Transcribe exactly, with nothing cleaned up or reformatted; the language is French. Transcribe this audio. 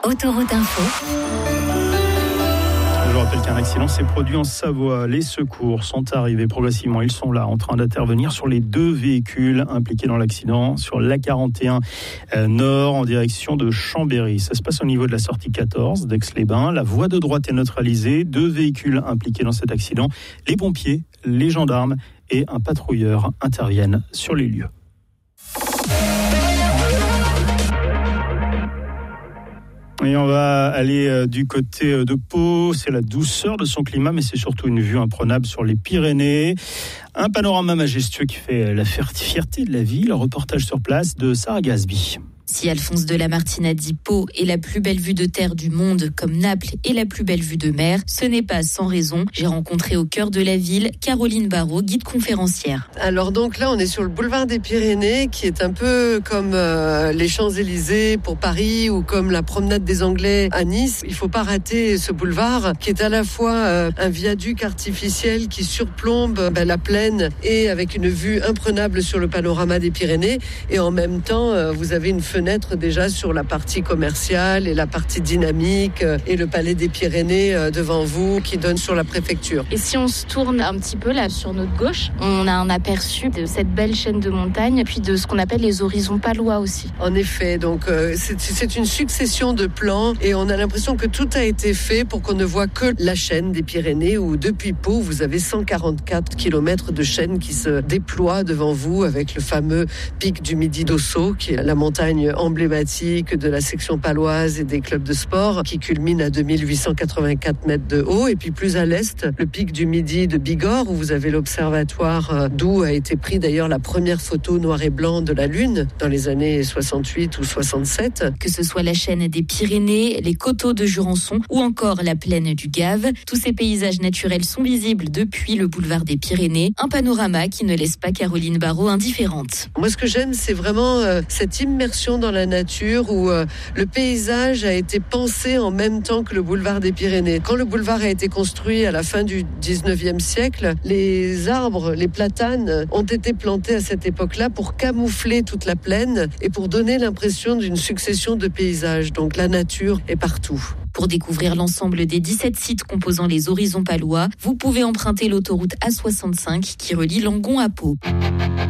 Autoroute Info. Je rappelle qu'un accident s'est produit en Savoie. Les secours sont arrivés progressivement. Ils sont là en train d'intervenir sur les deux véhicules impliqués dans l'accident sur l'A quarante et un Nord en direction de Chambéry. Ça se passe au niveau de la sortie quatorze d'Aix-les-Bains. La voie de droite est neutralisée. Deux véhicules impliqués dans cet accident. Les pompiers, les gendarmes et un patrouilleur interviennent sur les lieux. Et on va aller du côté de Pau. C'est la douceur de son climat, mais c'est surtout une vue imprenable sur les Pyrénées. Un panorama majestueux qui fait la fierté de la ville. Reportage sur place de Sarah Gasby. Si Alphonse de Lamartine a dit Pau est la plus belle vue de terre du monde, comme Naples est la plus belle vue de mer, ce n'est pas sans raison. J'ai rencontré au cœur de la ville Caroline Barraud, guide conférencière. Alors donc là, on est sur le boulevard des Pyrénées, qui est un peu comme euh, les Champs-Élysées pour Paris ou comme la promenade des Anglais à Nice. Il ne faut pas rater ce boulevard, qui est à la fois euh, un viaduc artificiel qui surplombe euh, la plaine et avec une vue imprenable sur le panorama des Pyrénées. Et en même temps, euh, vous avez une fenêtre déjà sur la partie commerciale et la partie dynamique et le palais des Pyrénées devant vous qui donne sur la préfecture. Et si on se tourne un petit peu là sur notre gauche, on a un aperçu de cette belle chaîne de montagnes puis de ce qu'on appelle les horizons palois aussi. En effet, donc euh, c'est, c'est une succession de plans et on a l'impression que tout a été fait pour qu'on ne voit que la chaîne des Pyrénées où depuis Pau, vous avez cent quarante-quatre kilomètres de chaîne qui se déploie devant vous avec le fameux pic du Midi d'Ossau qui est la montagne emblématique de la section paloise et des clubs de sport qui culmine à deux mille huit cent quatre-vingt-quatre mètres de haut. Et puis plus à l'est, le pic du Midi de Bigorre où vous avez l'observatoire d'où a été pris d'ailleurs la première photo noir et blanc de la Lune dans les années soixante-huit ou soixante-sept. Que ce soit la chaîne des Pyrénées, les coteaux de Jurançon ou encore la plaine du Gave, tous ces paysages naturels sont visibles depuis le boulevard des Pyrénées. Un panorama qui ne laisse pas Caroline Barraud indifférente. Moi, ce que j'aime, c'est vraiment euh, cette immersion dans la nature où euh, le paysage a été pensé en même temps que le boulevard des Pyrénées. Quand le boulevard a été construit à la fin du dix-neuvième siècle, les arbres, les platanes ont été plantés à cette époque-là pour camoufler toute la plaine et pour donner l'impression d'une succession de paysages. Donc la nature est partout. Pour découvrir l'ensemble des dix-sept sites composant les horizons palois, vous pouvez emprunter l'autoroute A soixante-cinq qui relie Langon à Pau.